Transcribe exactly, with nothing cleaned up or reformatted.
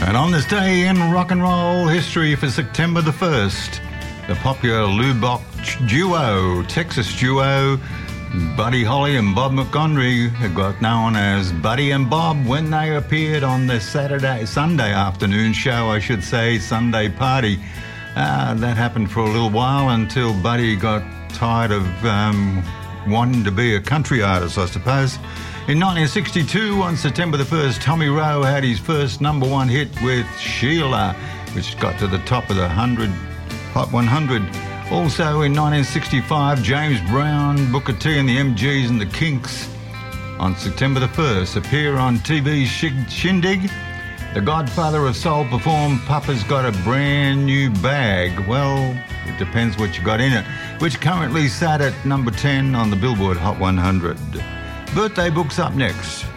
And on this day in rock and roll history for September the first, the popular Lubbock duo, Texas duo, Buddy Holly and Bob McGonery, who got known as Buddy and Bob when they appeared on the Saturday, Sunday afternoon show, I should say, Sunday Party. Uh, that happened for a little while until Buddy got tired of um, wanting to be a country artist, I suppose. In nineteen sixty-two, on September the first, Tommy Rowe had his first number one hit with Sheila, which got to the top of the one hundred, Hot one hundred. Also in nineteen sixty-five, James Brown, Booker T and the M Gs and the Kinks on September the first appear on T V's Shindig. The Godfather of Soul performed Papa's Got a Brand New Bag. Well, it depends what you got in it, which currently sat at number ten on the Billboard Hot one hundred. Birthday books up next.